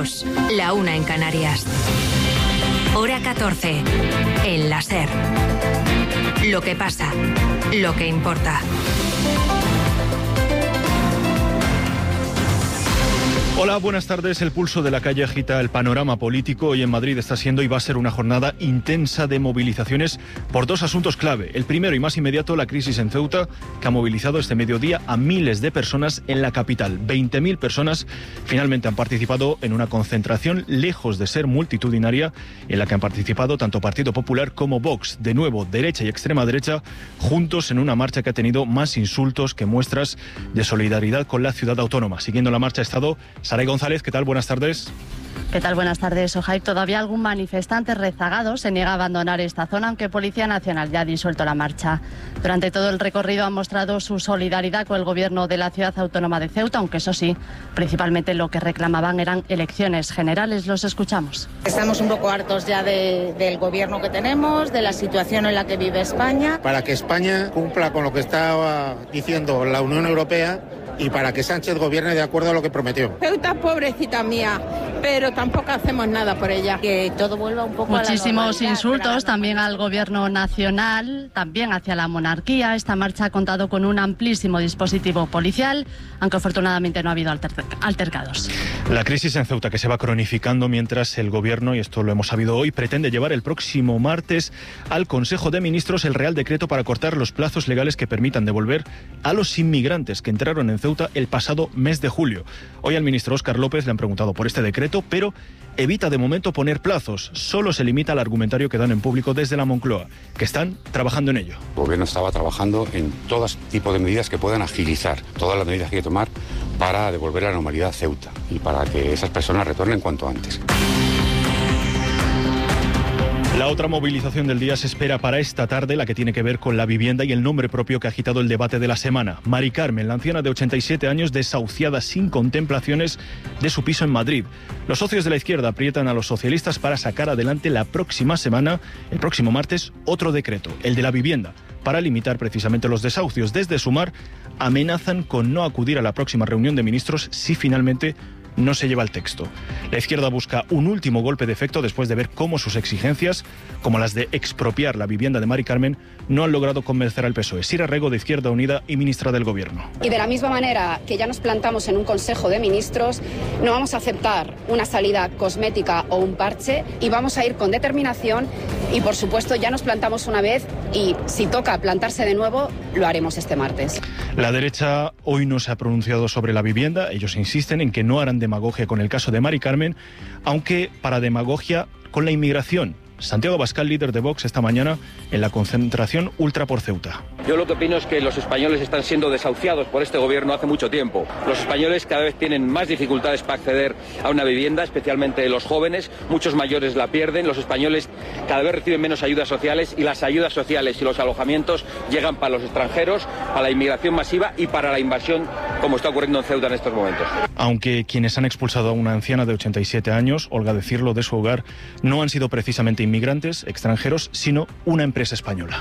2, la 1 en Canarias. Hora 14, en la SER. Lo que pasa, lo que importa. Hola, buenas tardes. El pulso de la calle agita el panorama político. Hoy en Madrid está siendo y va a ser una jornada intensa de movilizaciones por dos asuntos clave. El primero y más inmediato, la crisis en Ceuta, que ha movilizado este mediodía a miles de personas en la capital. 20.000 personas finalmente han participado en una concentración lejos de ser multitudinaria, en la que han participado tanto Partido Popular como Vox. De nuevo, derecha y extrema derecha, juntos en una marcha que ha tenido más insultos que muestras de solidaridad con la ciudad autónoma. Siguiendo la marcha ha estado Saray González. ¿Qué tal? Buenas tardes. ¿Qué tal? Buenas tardes, Ojaib. Todavía algún manifestante rezagado se niega a abandonar esta zona, aunque Policía Nacional ya ha disuelto la marcha. Durante todo el recorrido han mostrado su solidaridad con el gobierno de la ciudad autónoma de Ceuta, aunque eso sí, principalmente lo que reclamaban eran elecciones generales. Los escuchamos. Estamos un poco hartos ya del gobierno que tenemos, de la situación en la que vive España. Para que España cumpla con lo que estaba diciendo la Unión Europea y para que Sánchez gobierne de acuerdo a lo que prometió. Ceuta, pobrecita mía, pero tampoco hacemos nada por ella. Que todo vuelva un poco Muchísimos insultos también al gobierno nacional, también hacia la monarquía. Esta marcha ha contado con un amplísimo dispositivo policial, aunque afortunadamente no ha habido altercados. La crisis en Ceuta, que se va cronificando mientras el gobierno, y esto lo hemos sabido hoy, pretende llevar el próximo martes al Consejo de Ministros el Real Decreto para cortar los plazos legales que permitan devolver a los inmigrantes que entraron en Ceuta el pasado mes de julio. Hoy al ministro Óscar López le han preguntado por este decreto, pero evita de momento poner plazos. Solo se limita al argumentario que dan en público desde la Moncloa, que están trabajando en ello. El gobierno estaba trabajando en todo tipo de medidas que puedan agilizar todas las medidas que hay que tomar para devolver la normalidad a Ceuta y para que esas personas retornen cuanto antes. La otra movilización del día se espera para esta tarde, la que tiene que ver con la vivienda y el nombre propio que ha agitado el debate de la semana. Mari Carmen, la anciana de 87 años, desahuciada sin contemplaciones de su piso en Madrid. Los socios de la izquierda aprietan a los socialistas para sacar adelante la próxima semana, el próximo martes, otro decreto, el de la vivienda, para limitar precisamente los desahucios. Desde Sumar amenazan con no acudir a la próxima reunión de ministros si finalmente no se lleva el texto. La izquierda busca un último golpe de efecto después de ver cómo sus exigencias, como las de expropiar la vivienda de Mari Carmen, no han logrado convencer al PSOE. Sira Rego, de Izquierda Unida y ministra del Gobierno. Y de la misma manera que ya nos plantamos en un Consejo de Ministros, no vamos a aceptar una salida cosmética o un parche y vamos a ir con determinación y, por supuesto, ya nos plantamos una vez y si toca plantarse de nuevo, lo haremos este martes. La derecha hoy no se ha pronunciado sobre la vivienda. Ellos insisten en que no harán demagogia con el caso de Mari Carmen, aunque para demagogia con la inmigración. Santiago Abascal, líder de Vox, esta mañana en la concentración Ultra por Ceuta. Yo lo que opino es que los españoles están siendo desahuciados por este gobierno hace mucho tiempo. Los españoles cada vez tienen más dificultades para acceder a una vivienda, especialmente los jóvenes. Muchos mayores la pierden. Los españoles cada vez reciben menos ayudas sociales y las ayudas sociales y los alojamientos llegan para los extranjeros, para la inmigración masiva y para la invasión, como está ocurriendo en Ceuta en estos momentos. Aunque quienes han expulsado a una anciana de 87 años, Olga de Cirlo, de su hogar, no han sido precisamente inmigrantes extranjeros, sino una empresa española.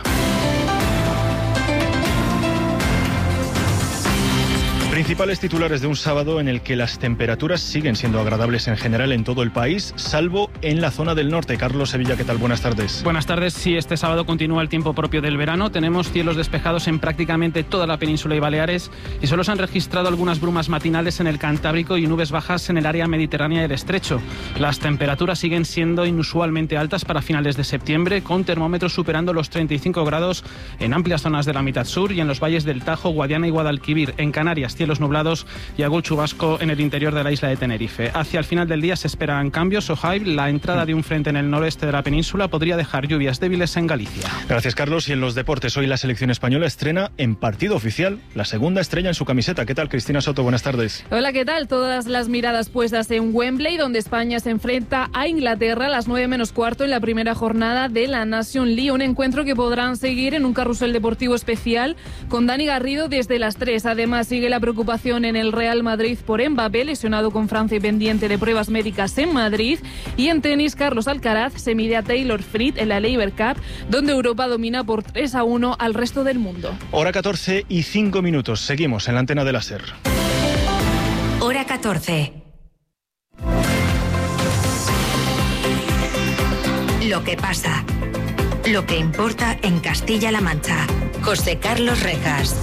Principales titulares de un sábado en el que las temperaturas siguen siendo agradables en general en todo el país, salvo en la zona del norte. Carlos Sevilla, ¿qué tal? Buenas tardes. Buenas tardes. Sí, este sábado continúa el tiempo propio del verano. Tenemos cielos despejados en prácticamente toda la península y Baleares y solo se han registrado algunas brumas matinales en el Cantábrico y nubes bajas en el área mediterránea del Estrecho. Las temperaturas siguen siendo inusualmente altas para finales de septiembre, con termómetros superando los 35 grados en amplias zonas de la mitad sur y en los valles del Tajo, Guadiana y Guadalquivir. En Canarias, cielos nublados y algún chubasco en el interior de la isla de Tenerife. Hacia el final del día se esperan cambios. Ojaib, la entrada de un frente en el noreste de la península podría dejar lluvias débiles en Galicia. Gracias, Carlos. Y en los deportes, hoy la selección española estrena en partido oficial la segunda estrella en su camiseta. ¿Qué tal, Cristina Soto? Buenas tardes. Hola, ¿qué tal? Todas las miradas puestas en Wembley, donde España se enfrenta a Inglaterra a las 9:15 en la primera jornada de la Nation League. Un encuentro que podrán seguir en un carrusel deportivo especial con Dani Garrido desde las 3. Además, sigue la preocupación en el Real Madrid por Mbappé, lesionado con Francia y pendiente de pruebas médicas en Madrid. Y en tenis, Carlos Alcaraz se mide a Taylor Fritz en la Laver Cup, donde Europa domina por 3-1 al resto del mundo. Hora 14:05. Seguimos en la antena de la SER. Hora 14. Lo que pasa. Lo que importa en Castilla-La Mancha. José Carlos Rejas.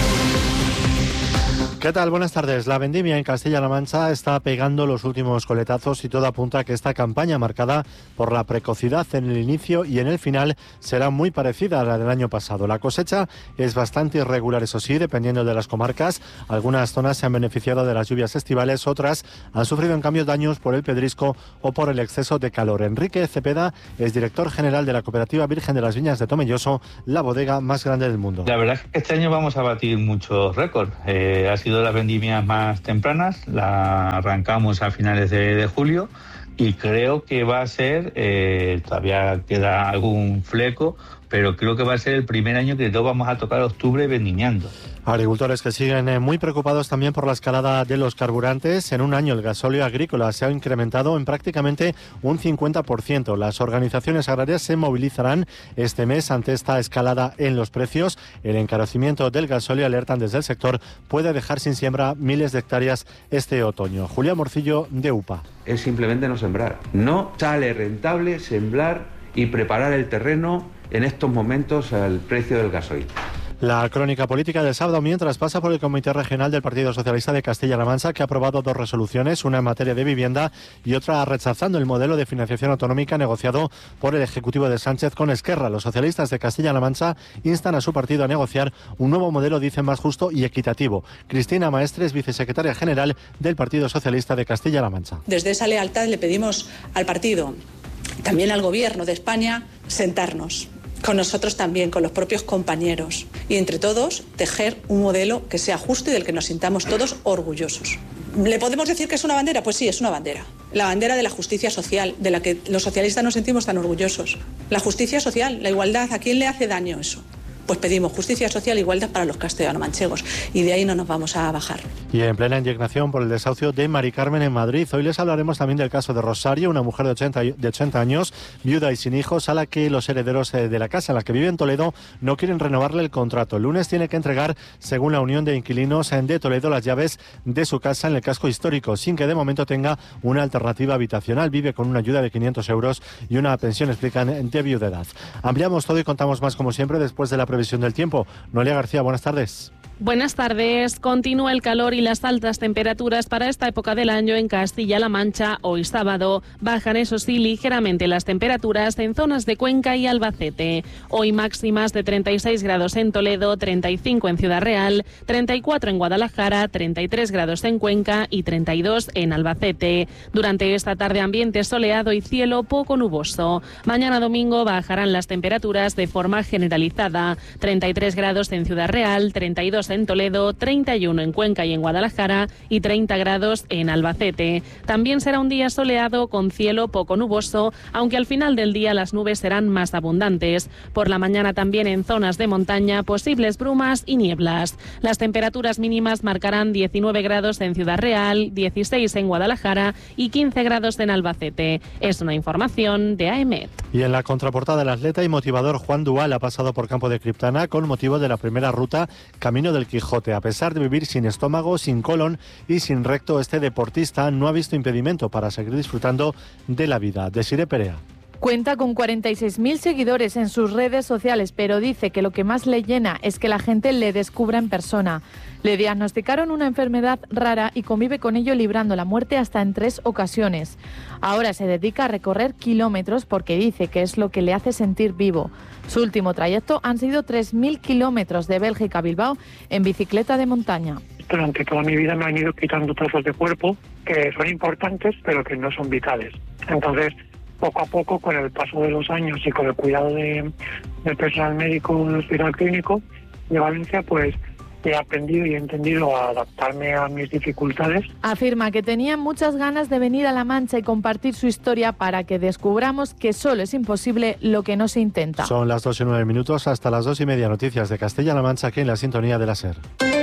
¿Qué tal? Buenas tardes. La vendimia en Castilla-La Mancha está pegando los últimos coletazos y todo apunta a que esta campaña, marcada por la precocidad en el inicio y en el final, será muy parecida a la del año pasado. La cosecha es bastante irregular, eso sí, dependiendo de las comarcas. Algunas zonas se han beneficiado de las lluvias estivales, otras han sufrido en cambio daños por el pedrisco o por el exceso de calor. Enrique Cepeda es director general de la Cooperativa Virgen de las Viñas de Tomelloso, la bodega más grande del mundo. La verdad es que este año vamos a batir muchos récords. Ha sido de las vendimias más tempranas, la arrancamos a finales de julio y creo que va a ser, todavía queda algún fleco, pero creo que va a ser el primer año que todos vamos a tocar octubre vendimiando. Agricultores que siguen muy preocupados también por la escalada de los carburantes. En un año el gasóleo agrícola se ha incrementado en prácticamente un 50%. Las organizaciones agrarias se movilizarán este mes ante esta escalada en los precios. El encarecimiento del gasóleo, alertan desde el sector, puede dejar sin siembra miles de hectáreas este otoño. Julián Morcillo, de UPA. Es simplemente no sembrar. No sale rentable sembrar y preparar el terreno en estos momentos al precio del gasoil. La crónica política del sábado, mientras pasa por el Comité Regional del Partido Socialista de Castilla-La Mancha, que ha aprobado dos resoluciones, una en materia de vivienda y otra rechazando el modelo de financiación autonómica negociado por el Ejecutivo de Sánchez con Esquerra. Los socialistas de Castilla-La Mancha instan a su partido a negociar un nuevo modelo, dicen, más justo y equitativo. Cristina Maestres, vicesecretaria general del Partido Socialista de Castilla-La Mancha. Desde esa lealtad le pedimos al partido, también al Gobierno de España, sentarnos con nosotros también, con los propios compañeros, y entre todos tejer un modelo que sea justo y del que nos sintamos todos orgullosos. ¿Le podemos decir que es una bandera? Pues sí, es una bandera. La bandera de la justicia social, de la que los socialistas nos sentimos tan orgullosos. La justicia social, la igualdad, ¿a quién le hace daño eso? Pues pedimos justicia social e igualdad para los castellano-manchegos, y de ahí no nos vamos a bajar. Y en plena indignación por el desahucio de Mari Carmen en Madrid, hoy les hablaremos también del caso de Rosario, una mujer de 80 años, viuda y sin hijos, a la que los herederos de la casa en la que vive en Toledo no quieren renovarle el contrato. El lunes tiene que entregar, según la Unión de Inquilinos de Toledo, las llaves de su casa en el casco histórico, sin que de momento tenga una alternativa habitacional. Vive con una ayuda de 500 euros y una pensión, explican, de viudedad. Ampliamos todo y contamos más, como siempre, después de la previsión del tiempo. Noelia García, buenas tardes. Buenas tardes. Continúa el calor y las altas temperaturas para esta época del año en Castilla-La Mancha. Hoy sábado bajan, eso sí, ligeramente las temperaturas en zonas de Cuenca y Albacete. Hoy máximas de 36 grados en Toledo, 35 en Ciudad Real, 34 en Guadalajara, 33 grados en Cuenca y 32 en Albacete. Durante esta tarde ambiente soleado y cielo poco nuboso. Mañana domingo bajarán las temperaturas de forma generalizada. 33 grados en Ciudad Real, 32 en Toledo, 31 en Cuenca y en Guadalajara y 30 grados en Albacete. También será un día soleado con cielo poco nuboso, aunque al final del día las nubes serán más abundantes. Por la mañana también en zonas de montaña posibles brumas y nieblas. Las temperaturas mínimas marcarán 19 grados en Ciudad Real, 16 en Guadalajara y 15 grados en Albacete. Es una información de AEMET. Y en la contraportada, el atleta y motivador Juan Dual ha pasado por Campo de Criptana con motivo de la primera ruta Camino del Quijote. A pesar de vivir sin estómago, sin colon y sin recto, este deportista no ha visto impedimento para seguir disfrutando de la vida. Desiree Perea. Cuenta con 46.000 seguidores en sus redes sociales, pero dice que lo que más le llena es que la gente le descubra en persona. Le diagnosticaron una enfermedad rara y convive con ello, librando la muerte hasta en 3 ocasiones. Ahora se dedica a recorrer kilómetros porque dice que es lo que le hace sentir vivo. Su último trayecto han sido 3.000 kilómetros de Bélgica a Bilbao en bicicleta de montaña. Durante toda mi vida me han ido quitando trozos de cuerpo que son importantes pero que no son vitales. Entonces, poco a poco, con el paso de los años y con el cuidado del personal médico del hospital clínico de Valencia, pues he aprendido y he entendido a adaptarme a mis dificultades. Afirma que tenía muchas ganas de venir a La Mancha y compartir su historia para que descubramos que solo es imposible lo que no se intenta. Son las 2:09, hasta las 2:30, noticias de Castilla-La Mancha aquí en la sintonía de la SER.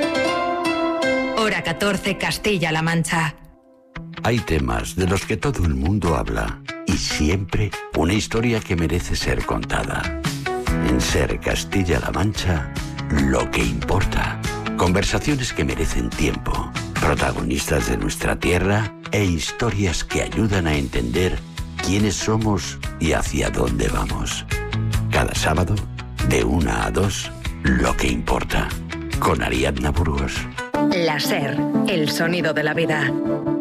Hora 14, Castilla-La Mancha. Hay temas de los que todo el mundo habla y siempre una historia que merece ser contada. En SER Castilla-La Mancha, lo que importa. Conversaciones que merecen tiempo, protagonistas de nuestra tierra e historias que ayudan a entender quiénes somos y hacia dónde vamos. Cada sábado, de 1 a 2, Lo que importa, con Ariadna Burgos. La SER, el sonido de la vida.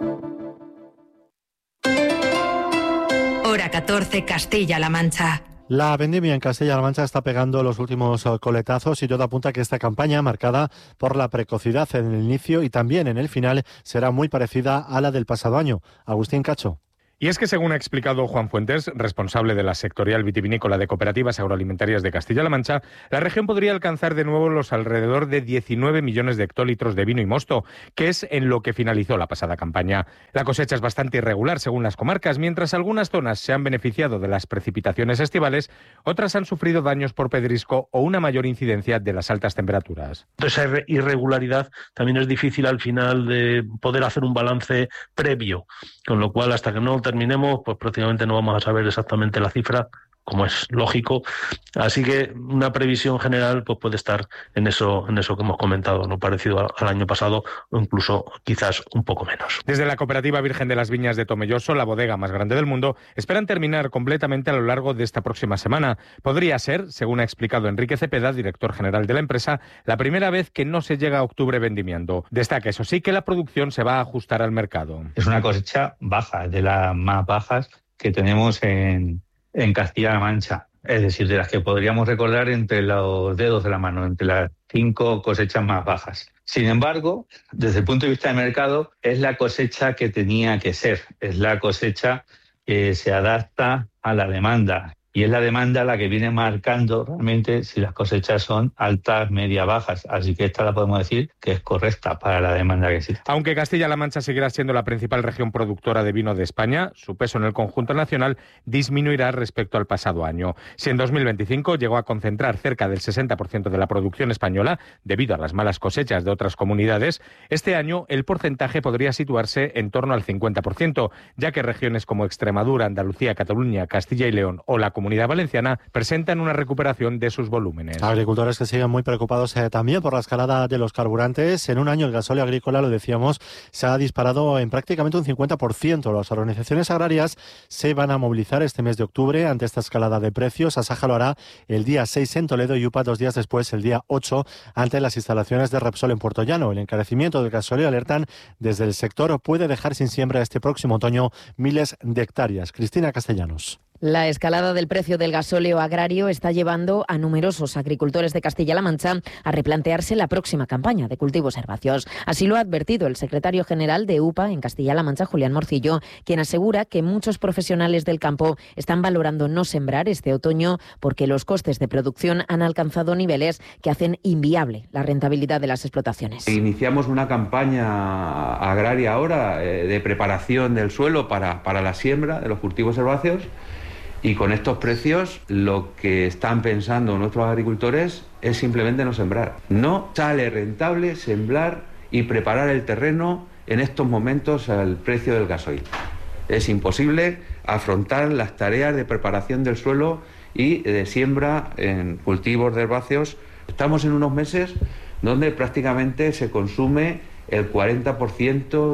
Hora 14, Castilla-La Mancha. La vendimia en Castilla-La Mancha está pegando los últimos coletazos y todo apunta a que esta campaña, marcada por la precocidad en el inicio y también en el final, será muy parecida a la del pasado año. Agustín Cacho. Y es que, según ha explicado Juan Fuentes, responsable de la sectorial vitivinícola de Cooperativas Agroalimentarias de Castilla-La Mancha, la región podría alcanzar de nuevo los alrededor de 19 millones de hectolitros de vino y mosto, que es en lo que finalizó la pasada campaña. La cosecha es bastante irregular según las comarcas. Mientras algunas zonas se han beneficiado de las precipitaciones estivales, otras han sufrido daños por pedrisco o una mayor incidencia de las altas temperaturas. Esa irregularidad también es difícil al final de poder hacer un balance previo, con lo cual hasta que no terminemos, pues prácticamente no vamos a saber exactamente la cifra, como es lógico. Así que una previsión general pues puede estar en eso que hemos comentado, no parecido al año pasado o incluso quizás un poco menos. Desde la Cooperativa Virgen de las Viñas de Tomelloso, la bodega más grande del mundo, esperan terminar completamente a lo largo de esta próxima semana. Podría ser, según ha explicado Enrique Cepeda, director general de la empresa, la primera vez que no se llega a octubre vendimiando. Destaca, eso sí, que la producción se va a ajustar al mercado. Es una cosecha baja, de las más bajas que tenemos en Castilla-La Mancha, es decir, de las que podríamos recordar entre los dedos de la mano, entre las 5 cosechas más bajas. Sin embargo, desde el punto de vista del mercado, es la cosecha que tenía que ser, es la cosecha que se adapta a la demanda. Y es la demanda la que viene marcando realmente si las cosechas son altas, medias, bajas. Así que esta la podemos decir que es correcta para la demanda que existe. Aunque Castilla-La Mancha seguirá siendo la principal región productora de vino de España, su peso en el conjunto nacional disminuirá respecto al pasado año. Si en 2025 llegó a concentrar cerca del 60% de la producción española, debido a las malas cosechas de otras comunidades, este año el porcentaje podría situarse en torno al 50%, ya que regiones como Extremadura, Andalucía, Cataluña, Castilla y León o la Comunidad Valenciana presentan una recuperación de sus volúmenes. Agricultores que siguen muy preocupados también por la escalada de los carburantes. En un año el gasóleo agrícola, lo decíamos, se ha disparado en prácticamente un 50%. Las organizaciones agrarias se van a movilizar este mes de octubre ante esta escalada de precios. Asaja lo hará el día 6 en Toledo y UPA 2 días después, el día 8, ante las instalaciones de Repsol en Puerto Llano. El encarecimiento del gasóleo, alertan desde el sector, puede dejar sin siembra este próximo otoño miles de hectáreas. Cristina Castellanos. La escalada del precio del gasóleo agrario está llevando a numerosos agricultores de Castilla-La Mancha a replantearse la próxima campaña de cultivos herbáceos. Así lo ha advertido el secretario general de UPA en Castilla-La Mancha, Julián Morcillo, quien asegura que muchos profesionales del campo están valorando no sembrar este otoño porque los costes de producción han alcanzado niveles que hacen inviable la rentabilidad de las explotaciones. Iniciamos una campaña agraria ahora de preparación del suelo para la siembra de los cultivos herbáceos. Y con estos precios lo que están pensando nuestros agricultores es simplemente no sembrar. No sale rentable sembrar y preparar el terreno en estos momentos al precio del gasoil. Es imposible afrontar las tareas de preparación del suelo y de siembra en cultivos de herbáceos. Estamos en unos meses donde prácticamente se consume el 40%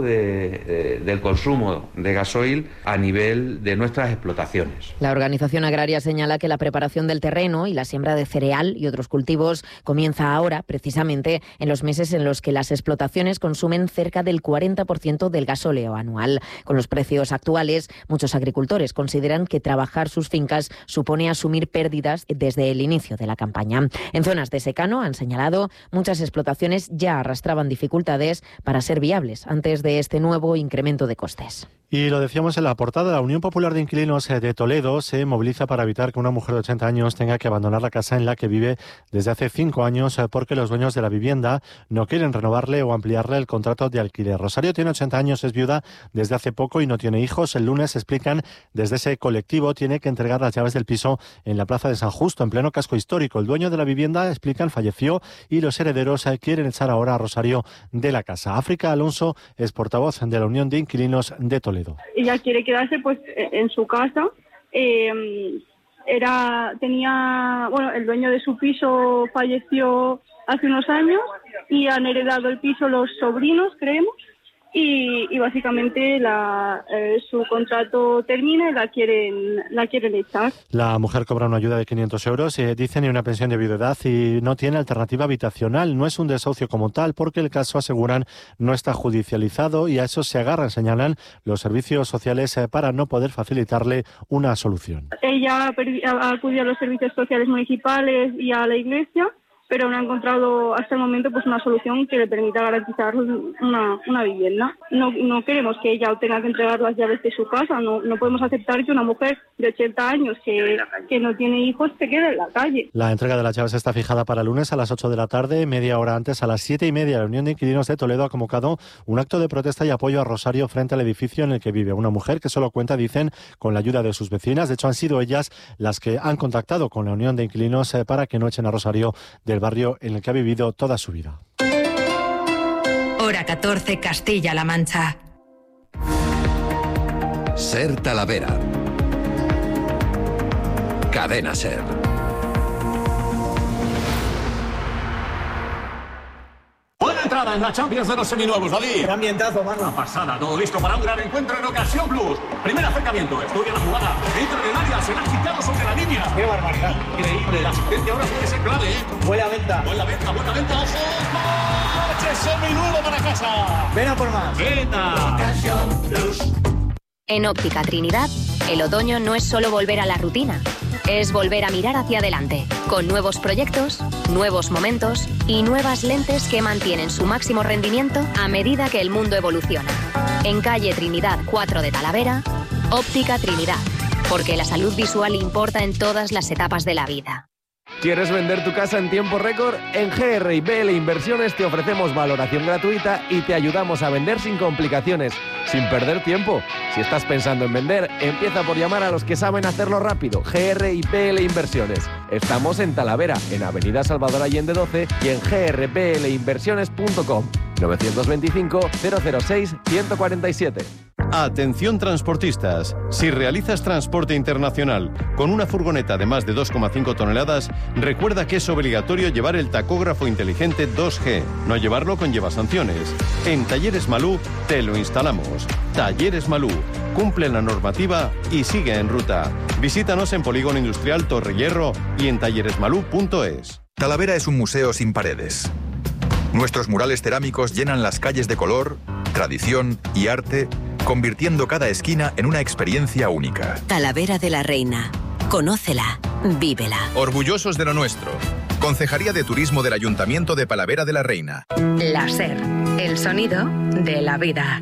del consumo de gasoil a nivel de nuestras explotaciones. La organización agraria señala que la preparación del terreno y la siembra de cereal y otros cultivos comienza ahora, precisamente en los meses en los que las explotaciones consumen cerca del 40% del gasóleo anual. Con los precios actuales, muchos agricultores consideran que trabajar sus fincas supone asumir pérdidas desde el inicio de la campaña. En zonas de secano, han señalado, muchas explotaciones ya arrastraban dificultades para ser viables antes de este nuevo incremento de costes. Y lo decíamos en la portada, la Unión Popular de Inquilinos de Toledo se moviliza para evitar que una mujer de 80 años tenga que abandonar la casa en la que vive desde hace 5 años porque los dueños de la vivienda no quieren renovarle o ampliarle el contrato de alquiler. Rosario tiene 80 años, es viuda desde hace poco y no tiene hijos. El lunes, explican, desde ese colectivo tiene que entregar las llaves del piso en la plaza de San Justo, en pleno casco histórico. El dueño de la vivienda, explican, falleció y los herederos quieren echar ahora a Rosario de la casa. África Alonso es portavoz de la Unión de Inquilinos de Toledo. Ella quiere quedarse pues en su casa. El dueño de su piso falleció hace unos años y han heredado el piso los sobrinos, creemos, y básicamente su contrato termina y la quieren echar. La mujer cobra una ayuda de 500 euros, dicen, y una pensión de viudedad, y no tiene alternativa habitacional. No es un desahucio como tal, porque el caso, aseguran, no está judicializado, y a eso se agarran, señalan, los servicios sociales para no poder facilitarle una solución. Ella ha acudido a los servicios sociales municipales y a la iglesia, pero no ha encontrado hasta el momento pues una solución que le permita garantizar una vivienda. No queremos que ella tenga que entregar las llaves de su casa. No podemos aceptar que una mujer de 80 años que no tiene hijos se quede en la calle. La entrega de las llaves está fijada para el lunes a las 8 de la tarde. Media hora antes, a las 7:30, la Unión de Inquilinos de Toledo ha convocado un acto de protesta y apoyo a Rosario frente al edificio en el que vive una mujer que solo cuenta, dicen, con la ayuda de sus vecinas. De hecho, han sido ellas las que han contactado con la Unión de Inquilinos para que no echen a Rosario del barrio en el que ha vivido toda su vida. Hora 14, Castilla-La Mancha. Ser Talavera. Cadena Ser. Buena entrada en la Champions de los seminuevos, David. Qué ambientazo, mano. Una pasada, todo listo para un gran encuentro en Ocasión Plus. Primer acercamiento, estudia la jugada. Entra en el área, se la ha quitado sobre la línea. Qué barbaridad. Increíble, la asistencia ahora puede ser clave, ¿eh? Buena venta. Buena venta, ojo. ¡Coche seminuevo para casa! Ven a por más. ¡Venta! Ocasión Plus. En Óptica Trinidad, el otoño no es solo volver a la rutina, es volver a mirar hacia adelante, con nuevos proyectos, nuevos momentos y nuevas lentes que mantienen su máximo rendimiento a medida que el mundo evoluciona. En calle Trinidad 4 de Talavera, Óptica Trinidad, porque la salud visual importa en todas las etapas de la vida. ¿Quieres vender tu casa en tiempo récord? En GR&BL Inversiones te ofrecemos valoración gratuita y te ayudamos a vender sin complicaciones, sin perder tiempo. Si estás pensando en vender, empieza por llamar a los que saben hacerlo rápido. GR&BL Inversiones. Estamos en Talavera, en Avenida Salvador Allende 12 y en grplinversiones.com. 925 006 147. Atención transportistas, si realizas transporte internacional con una furgoneta de más de 2,5 toneladas, recuerda que es obligatorio llevar el tacógrafo inteligente 2G. No llevarlo conlleva sanciones. En Talleres Malú te lo instalamos. Talleres Malú, cumple la normativa y sigue en ruta. Visítanos en Polígono Industrial Torre Hierro y en talleresmalú.es. Talavera es un museo sin paredes. Nuestros murales cerámicos llenan las calles de color, tradición y arte, convirtiendo cada esquina en una experiencia única. Talavera de la Reina. Conócela, vívela. Orgullosos de lo nuestro. Concejalía de Turismo del Ayuntamiento de Talavera de la Reina. La Ser, el sonido de la vida.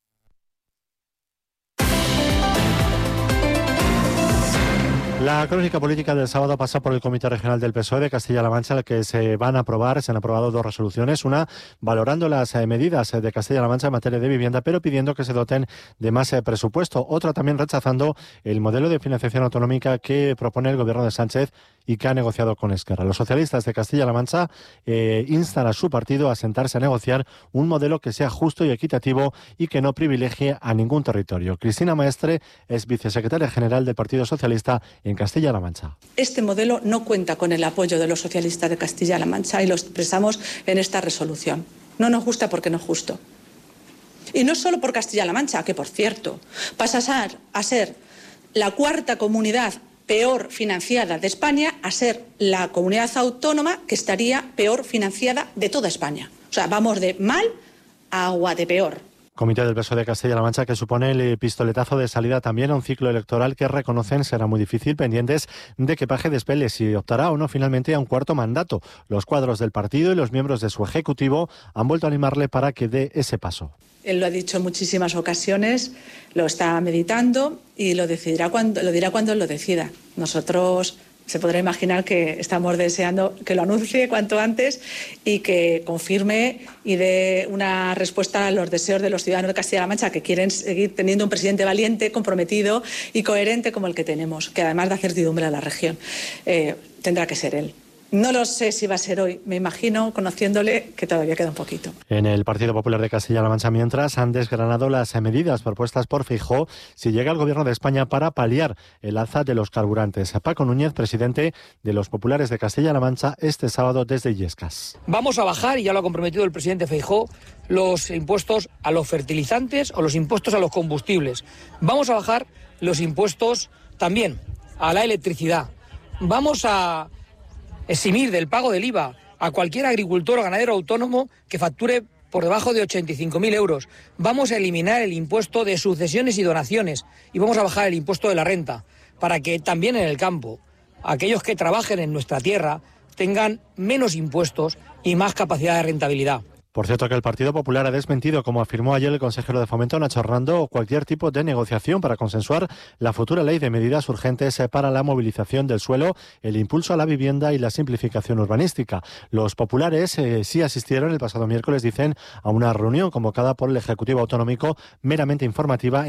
La crónica política del sábado pasa por el Comité Regional del PSOE de Castilla-La Mancha, en el que se han aprobado dos resoluciones, una valorando las medidas de Castilla-La Mancha en materia de vivienda, pero pidiendo que se doten de más presupuesto, otra también rechazando el modelo de financiación autonómica que propone el gobierno de Sánchez y que ha negociado con Esquerra. Los socialistas de Castilla-La Mancha instan a su partido a sentarse a negociar un modelo que sea justo y equitativo y que no privilegie a ningún territorio. Cristina Maestre es vicesecretaria general del Partido Socialista en Castilla-La Mancha. Este modelo no cuenta con el apoyo de los socialistas de Castilla-La Mancha y lo expresamos en esta resolución. No nos gusta porque no es justo. Y no solo por Castilla-La Mancha, que por cierto pasa a ser la cuarta comunidad peor financiada de España a ser la comunidad autónoma que estaría peor financiada de toda España. O sea, vamos de mal a agua de peor. Comité del PSOE de Castilla-La Mancha que supone el pistoletazo de salida también a un ciclo electoral que reconocen será muy difícil, pendientes de que Paje despele si optará o no finalmente a un cuarto mandato. Los cuadros del partido y los miembros de su ejecutivo han vuelto a animarle para que dé ese paso. Él lo ha dicho en muchísimas ocasiones, lo está meditando y lo dirá cuando él lo decida. Nosotros se podrá imaginar que estamos deseando que lo anuncie cuanto antes y que confirme y dé una respuesta a los deseos de los ciudadanos de Castilla-La Mancha que quieren seguir teniendo un presidente valiente, comprometido y coherente como el que tenemos, que además da certidumbre a la región. Tendrá que ser él. No lo sé si va a ser hoy. Me imagino, conociéndole, que todavía queda un poquito. En el Partido Popular de Castilla-La Mancha, mientras, han desgranado las medidas propuestas por Feijóo si llega al Gobierno de España para paliar el alza de los carburantes. Paco Núñez, presidente de los Populares de Castilla-La Mancha, este sábado desde Illescas. Vamos a bajar, y ya lo ha comprometido el presidente Feijóo, los impuestos a los fertilizantes o los impuestos a los combustibles. Vamos a bajar los impuestos también a la electricidad. Vamos a eximir del pago del IVA a cualquier agricultor o ganadero autónomo que facture por debajo de 85.000 euros. Vamos a eliminar el impuesto de sucesiones y donaciones y vamos a bajar el impuesto de la renta para que también en el campo aquellos que trabajen en nuestra tierra tengan menos impuestos y más capacidad de rentabilidad. Por cierto, que el Partido Popular ha desmentido, como afirmó ayer el consejero de Fomento, Nacho Hernando, cualquier tipo de negociación para consensuar la futura ley de medidas urgentes para la movilización del suelo, el impulso a la vivienda y la simplificación urbanística. Los populares sí asistieron el pasado miércoles, dicen, a una reunión convocada por el Ejecutivo Autonómico meramente informativa